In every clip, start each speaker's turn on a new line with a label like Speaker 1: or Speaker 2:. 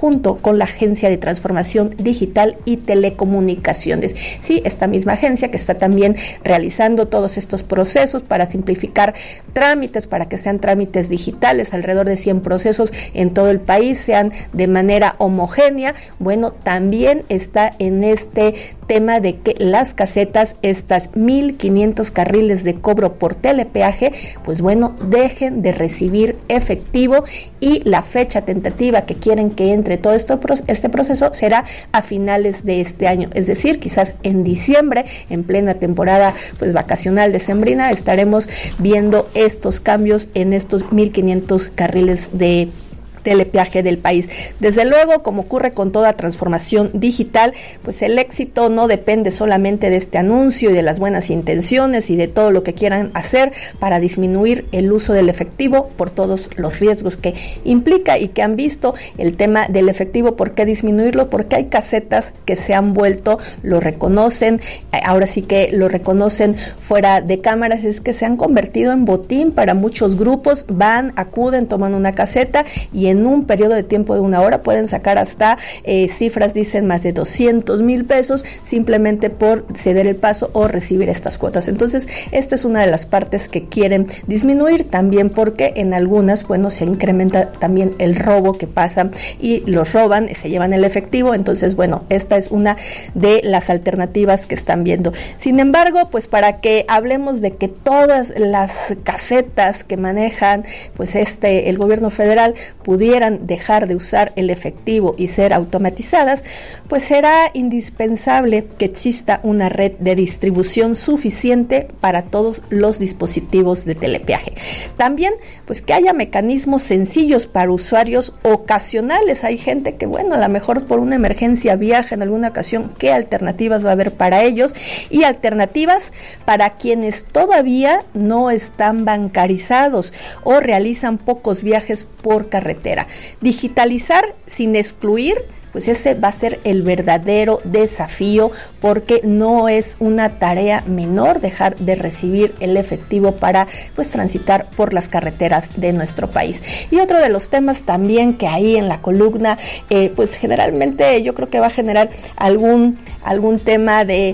Speaker 1: junto con la Agencia de Transformación Digital y Telecomunicaciones. Sí, esta misma agencia que está también realizando todos estos procesos para simplificar trámites, para que sean trámites digitales, alrededor de 100 procesos en todo el país, sean de manera homogénea. Bueno, también está en este tema de que las casetas, estas 1,500 carriles de cobro por telepeaje, pues bueno, dejen de recibir efectivo, y la fecha tentativa que quieren que entre todo este proceso será a finales de este año, es decir, quizás en diciembre, en plena temporada pues vacacional decembrina, estaremos viendo estos cambios en estos 1,500 carriles de telepeaje del país. Desde luego, como ocurre con toda transformación digital, pues el éxito no depende solamente de este anuncio y de las buenas intenciones y de todo lo que quieran hacer para disminuir el uso del efectivo por todos los riesgos que implica y que han visto. El tema del efectivo, ¿por qué disminuirlo? Porque hay casetas que se han vuelto, lo reconocen, ahora sí que lo reconocen fuera de cámaras, es que se han convertido en botín para muchos grupos, van, acuden, toman una caseta y en un periodo de tiempo de 1 hora pueden sacar hasta cifras, dicen, más de 200,000 pesos simplemente por ceder el paso o recibir estas cuotas. Entonces, esta es una de las partes que quieren disminuir, también porque en algunas, bueno, se incrementa también el robo que pasa y los roban, se llevan el efectivo. Entonces, bueno, esta es una de las alternativas que están viendo. Sin embargo, pues para que hablemos de que todas las casetas que manejan pues el gobierno federal pudieran dejar de usar el efectivo y ser automatizadas, pues será indispensable que exista una red de distribución suficiente para todos los dispositivos de telepeaje. También, pues que haya mecanismos sencillos para usuarios ocasionales. Hay gente que, bueno, a lo mejor por una emergencia viaja en alguna ocasión. ¿Qué alternativas va a haber para ellos? Y alternativas para quienes todavía no están bancarizados o realizan pocos viajes por carretera. Digitalizar sin excluir, pues ese va a ser el verdadero desafío, porque no es una tarea menor dejar de recibir el efectivo para pues transitar por las carreteras de nuestro país. Y otro de los temas también que ahí en la columna, pues generalmente yo creo que va a generar algún tema de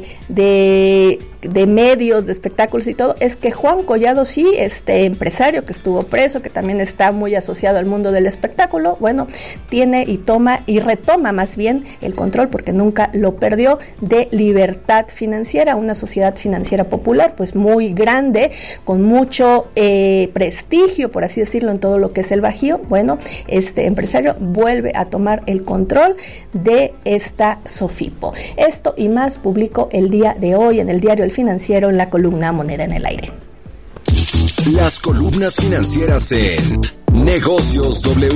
Speaker 1: medios, de espectáculos y todo, es que Juan Collado, sí, este empresario que estuvo preso, que también está muy asociado al mundo del espectáculo, bueno, tiene y toma y retoma más bien el control, porque nunca lo perdió, de Libertad Financiera, una sociedad financiera popular pues muy grande, con mucho prestigio, por así decirlo, en todo lo que es el Bajío. Bueno, este empresario vuelve a tomar el control de esta Sofipo. Esto y más publicó el día de hoy en el diario El Financiero, en la columna Moneda en el Aire.
Speaker 2: Las columnas financieras en Negocios W.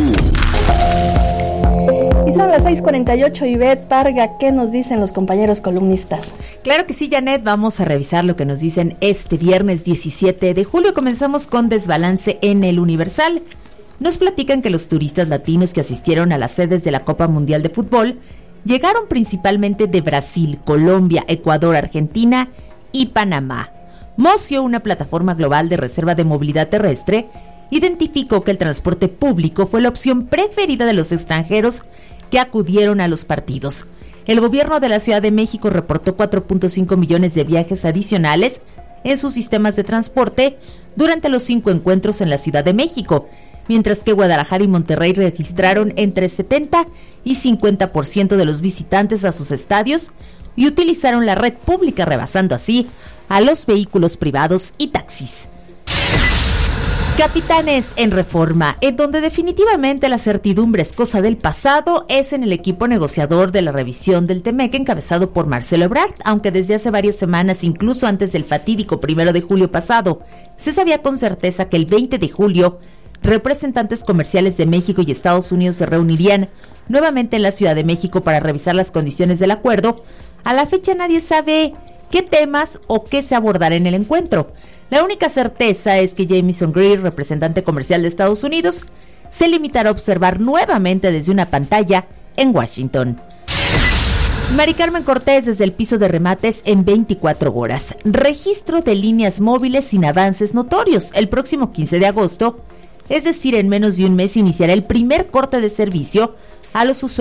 Speaker 1: Y son las 6:48, Ivette Parga, ¿qué nos dicen los compañeros columnistas?
Speaker 3: Claro que sí, Janet, vamos a revisar lo que nos dicen este viernes 17 de julio. Comenzamos con desbalance en El Universal. Nos platican que los turistas latinos que asistieron a las sedes de la Copa Mundial de Fútbol llegaron principalmente de Brasil, Colombia, Ecuador, Argentina y Panamá. Mocio, una plataforma global de reserva de movilidad terrestre, identificó que el transporte público fue la opción preferida de los extranjeros que acudieron a los partidos. El gobierno de la Ciudad de México reportó 4.5 millones de viajes adicionales en sus sistemas de transporte durante los 5 encuentros en la Ciudad de México, mientras que Guadalajara y Monterrey registraron entre 70 y 50% de los visitantes a sus estadios y utilizaron la red pública, rebasando así a los vehículos privados y taxis. Capitanes en Reforma, en donde definitivamente la certidumbre es cosa del pasado, es en el equipo negociador de la revisión del TEMEC encabezado por Marcelo Ebrard, aunque desde hace varias semanas, incluso antes del fatídico 1 de julio pasado, se sabía con certeza que el 20 de julio representantes comerciales de México y Estados Unidos se reunirían nuevamente en la Ciudad de México para revisar las condiciones del acuerdo. A la fecha nadie sabe qué temas o qué se abordará en el encuentro. La única certeza es que Jamieson Greer, representante comercial de Estados Unidos, se limitará a observar nuevamente desde una pantalla en Washington. Mari Carmen Cortés desde el piso de remates en 24 horas. Registro de líneas móviles sin avances notorios. El próximo 15 de agosto, es decir, en menos de un mes, iniciará el primer corte de servicio a los usuarios